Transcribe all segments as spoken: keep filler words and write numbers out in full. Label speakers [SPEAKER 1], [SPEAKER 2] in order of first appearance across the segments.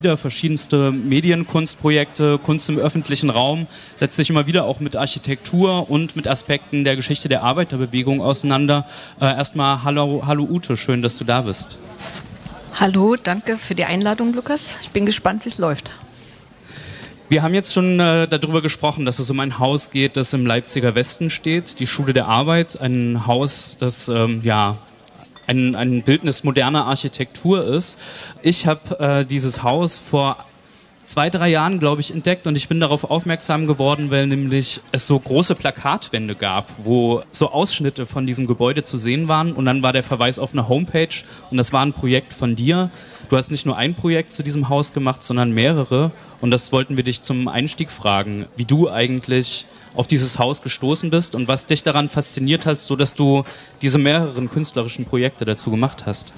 [SPEAKER 1] Verschiedenste Medienkunstprojekte, Kunst im öffentlichen Raum, setzt sich immer wieder auch mit Architektur und mit Aspekten der Geschichte der Arbeiterbewegung auseinander. Äh, erstmal hallo, hallo Ute, schön, dass du da bist.
[SPEAKER 2] Hallo, danke für die Einladung, Lukas. Ich bin gespannt, wie es läuft.
[SPEAKER 1] Wir haben jetzt schon äh, darüber gesprochen, dass es um ein Haus geht, das im Leipziger Westen steht, die Schule der Arbeit, ein Haus, das ähm, ja Ein, ein Bildnis moderner Architektur ist. Ich habe äh, dieses Haus vor zwei, drei Jahren, glaube ich, entdeckt und ich bin darauf aufmerksam geworden, weil nämlich es so große Plakatwände gab, wo so Ausschnitte von diesem Gebäude zu sehen waren und dann war der Verweis auf eine Homepage und das war ein Projekt von dir. Du hast nicht nur ein Projekt zu diesem Haus gemacht, sondern mehrere und das wollten wir dich zum Einstieg fragen, wie du eigentlich auf dieses Haus gestoßen bist und was dich daran fasziniert hast, so dass du diese mehreren künstlerischen Projekte dazu gemacht hast.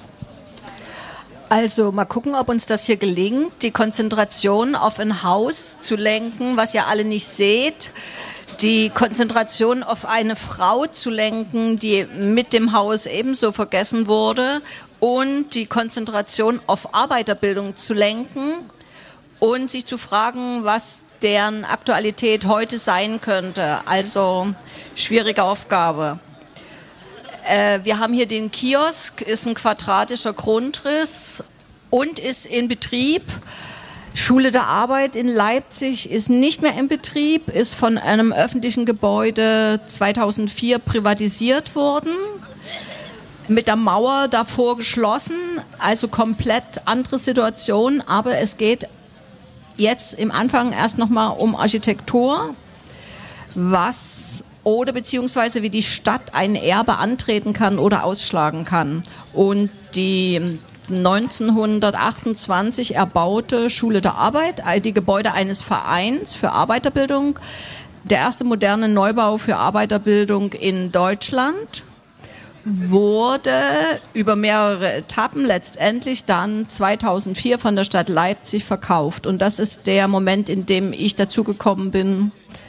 [SPEAKER 2] Also mal gucken, ob uns das hier gelingt, die Konzentration auf ein Haus zu lenken, was ihr alle nicht seht, die Konzentration auf eine Frau zu lenken, die mit dem Haus ebenso vergessen wurde und die Konzentration auf Arbeiterbildung zu lenken und sich zu fragen, was deren Aktualität heute sein könnte. Also schwierige Aufgabe. Äh, wir haben hier den Kiosk, ist ein quadratischer Grundriss und ist in Betrieb. Schule der Arbeit in Leipzig ist nicht mehr in Betrieb, ist von einem öffentlichen Gebäude zweitausendvier privatisiert worden, mit der Mauer davor geschlossen, also komplett andere Situation, aber es geht jetzt im Anfang erst nochmal um Architektur, was oder beziehungsweise wie die Stadt ein Erbe antreten kann oder ausschlagen kann. Und die neunzehnhundertachtundzwanzig erbaute Schule der Arbeit, die Gebäude eines Vereins für Arbeiterbildung, der erste moderne Neubau für Arbeiterbildung in Deutschland, wurde über mehrere Etappen letztendlich dann zweitausendvier von der Stadt Leipzig verkauft. Und das ist der Moment, in dem ich dazugekommen bin,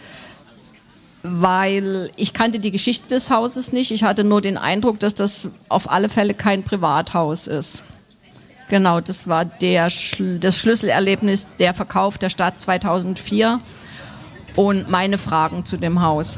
[SPEAKER 2] weil ich kannte die Geschichte des Hauses nicht. Ich hatte nur den Eindruck, dass das auf alle Fälle kein Privathaus ist. Genau, das war der Schl- das Schlüsselerlebnis, der Verkauf der Stadt zweitausendvier und meine Fragen zu dem Haus.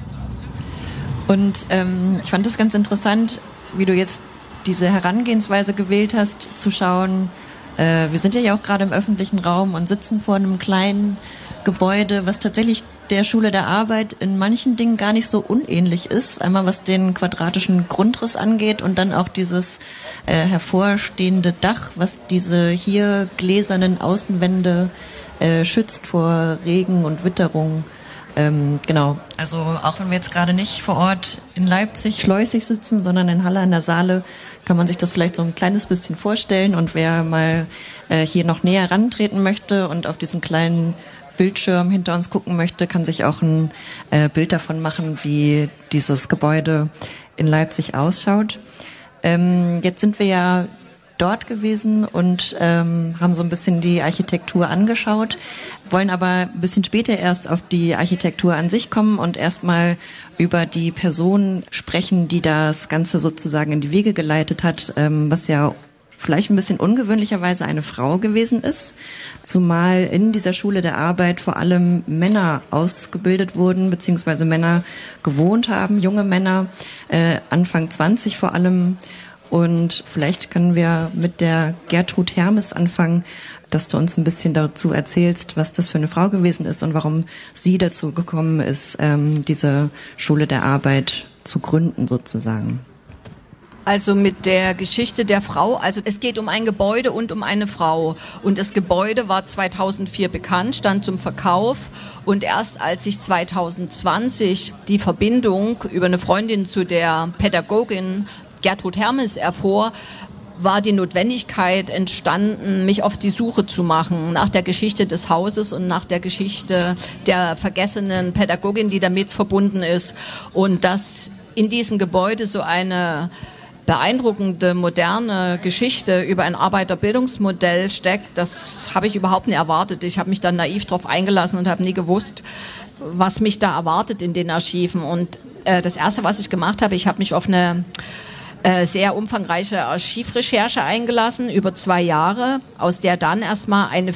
[SPEAKER 3] Und ähm, ich fand es ganz interessant, wie du jetzt diese Herangehensweise gewählt hast, zu schauen, äh, wir sind ja auch gerade im öffentlichen Raum und sitzen vor einem kleinen Gebäude, was tatsächlich der Schule der Arbeit in manchen Dingen gar nicht so unähnlich ist. Einmal was den quadratischen Grundriss angeht und dann auch dieses äh, hervorstehende Dach, was diese hier gläsernen Außenwände äh, schützt vor Regen und Witterung. Ähm, genau, also auch wenn wir jetzt gerade nicht vor Ort in Leipzig schleusig sitzen, sondern in Halle an der Saale, kann man sich das vielleicht so ein kleines bisschen vorstellen. Und wer mal äh, hier noch näher rantreten möchte und auf diesen kleinen Bildschirm hinter uns gucken möchte, kann sich auch ein äh, Bild davon machen, wie dieses Gebäude in Leipzig ausschaut. Ähm, jetzt sind wir ja dort gewesen und ähm, haben so ein bisschen die Architektur angeschaut, wollen aber ein bisschen später erst auf die Architektur an sich kommen und erstmal über die Person sprechen, die das Ganze sozusagen in die Wege geleitet hat, ähm, was ja vielleicht ein bisschen ungewöhnlicherweise eine Frau gewesen ist, zumal in dieser Schule der Arbeit vor allem Männer ausgebildet wurden, beziehungsweise Männer gewohnt haben, junge Männer, äh, Anfang zwanzig vor allem. Und vielleicht können wir mit der Gertrud Hermes anfangen, dass du uns ein bisschen dazu erzählst, was das für eine Frau gewesen ist und warum sie dazu gekommen ist, ähm, diese Schule der Arbeit zu gründen sozusagen.
[SPEAKER 2] Also mit der Geschichte der Frau, also es geht um ein Gebäude und um eine Frau. Und das Gebäude war zweitausendvier bekannt, stand zum Verkauf. Und erst als sich zweitausendzwanzig die Verbindung über eine Freundin zu der Pädagogin Gertrud Hermes erfuhr, war die Notwendigkeit entstanden, mich auf die Suche zu machen nach der Geschichte des Hauses und nach der Geschichte der vergessenen Pädagogin, die damit verbunden ist. Und dass in diesem Gebäude so eine beeindruckende, moderne Geschichte über ein Arbeiterbildungsmodell steckt, das habe ich überhaupt nicht erwartet. Ich habe mich dann naiv darauf eingelassen und habe nie gewusst, was mich da erwartet in den Archiven. Und äh, das Erste, was ich gemacht habe, ich habe mich auf eine äh, sehr umfangreiche Archivrecherche eingelassen, über zwei Jahre, aus der dann erstmal eine